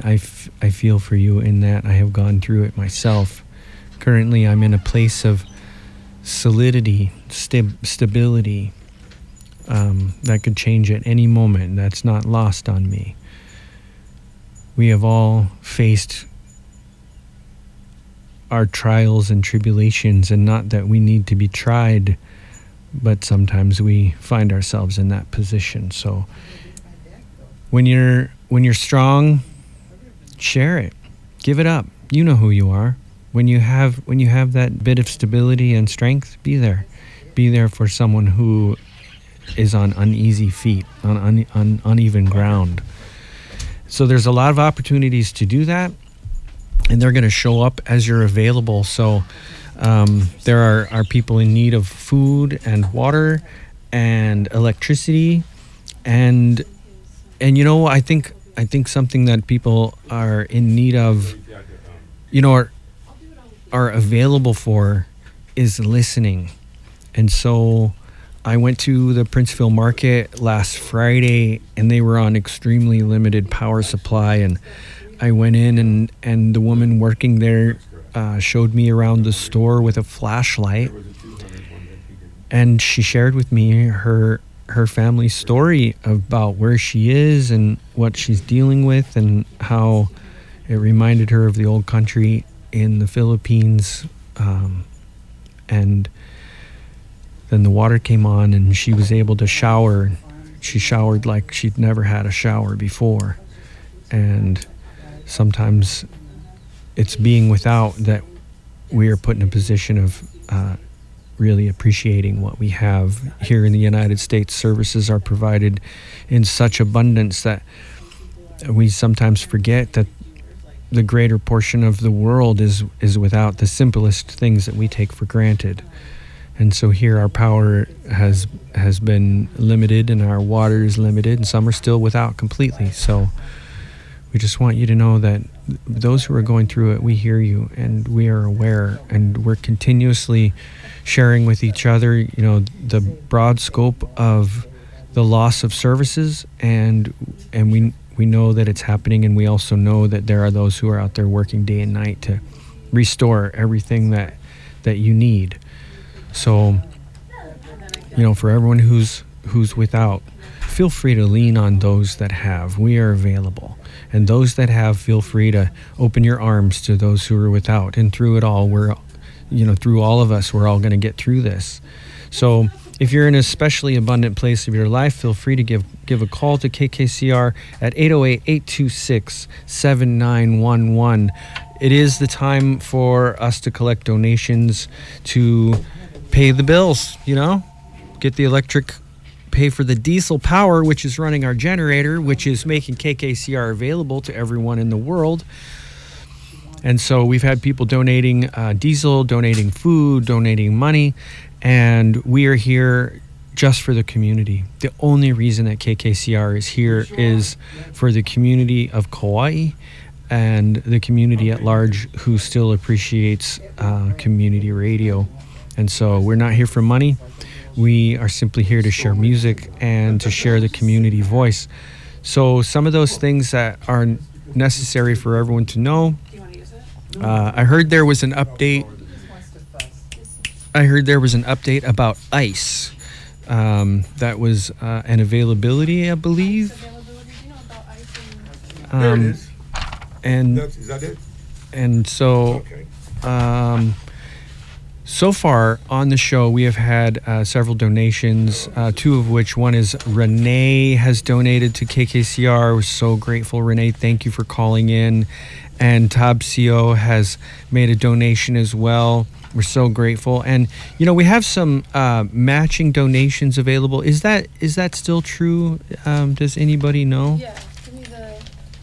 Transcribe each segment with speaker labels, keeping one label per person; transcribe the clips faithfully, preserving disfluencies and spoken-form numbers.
Speaker 1: I, f- I feel for you in that I have gone through it myself. Currently, I'm in a place of solidity, sta- stability um, that could change at any moment. That's not lost on me. We have all faced our trials and tribulations, and not that we need to be tried, but sometimes we find ourselves in that position. So when you're when you're strong, share it. Give it up. You know who you are. When you have when you have that bit of stability and strength, be there. Be there for someone who is on uneasy feet, on un, un, uneven ground. So there's a lot of opportunities to do that, and they're going to show up as you're available. So um, there are, are people in need of food and water and electricity, and and you know I think I think something that people are in need of, you know, are are available for is listening. And so I went to the Princeville Market last Friday, and they were on extremely limited power supply. And I went in, and, and the woman working there uh, showed me around the store with a flashlight. And she shared with me her her family's story about where she is and what she's dealing with, and how it reminded her of the old country in the Philippines. Um, and then the water came on, and she was able to shower. She showered like she'd never had a shower before. And sometimes it's being without that we are put in a position of uh, really appreciating what we have. Here in the United States, services are provided in such abundance that we sometimes forget that the greater portion of the world is is without the simplest things that we take for granted. And so here our power has has been limited, and our water is limited, and some are still without completely. So we just want you to know that those who are going through it, we hear you, and we are aware, and we're continuously sharing with each other, you know, the broad scope of the loss of services, and and we we know that it's happening, and we also know that there are those who are out there working day and night to restore everything that that you need. So, you know, for everyone who's who's without, feel free to lean on those that have. We are available. And those that have, feel free to open your arms to those who are without. And through it all, we're, you know, through all of us, we're all going to get through this. So if you're in an especially abundant place of your life, feel free to give give a call to K K C R at eight oh eight, eight two six, seven nine one one. It is the time for us to collect donations to pay the bills, you know, get the electric, pay for the diesel power, which is running our generator, which is making K K C R available to everyone in the world. And so we've had people donating uh, diesel, donating food, donating money, and we are here just for the community. The only reason that K K C R is here is for the community of Kauai and the community at large who still appreciates uh, community radio. And so we're not here for money. We are simply here to share music and to share the community voice. So some of those things that are necessary for everyone to know. Uh, I heard there was an update. I heard there was an update about ice. Um, that was uh, an availability, I believe. Um,
Speaker 2: there it is.
Speaker 1: And
Speaker 2: That's, is that it?
Speaker 1: And so.
Speaker 2: Okay.
Speaker 1: Um, So far on the show, we have had uh, several donations, uh, two of which, one is Renee has donated to K K C R. We're so grateful, Renee. Thank you for calling in. And Tabsio has made a donation as well. We're so grateful. And, you know, we have some uh, matching donations available. Is that is that still true? Um, does anybody know?
Speaker 3: Yeah, give me the...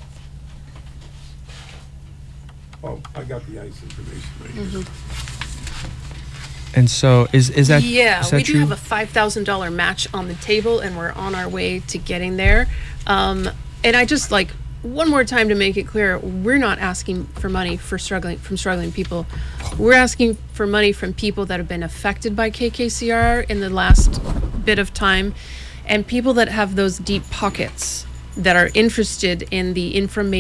Speaker 2: Oh, I got the ice information right here.
Speaker 3: Mm-hmm.
Speaker 1: And so is is that
Speaker 3: yeah
Speaker 1: is that
Speaker 3: we do
Speaker 1: true?
Speaker 3: have a five thousand dollars match on the table, and we're on our way to getting there. Um, and I just like one more time to make it clear, we're not asking for money for struggling from struggling people. We're asking for money from people that have been affected by K K C R in the last bit of time, and people that have those deep pockets that are interested in the information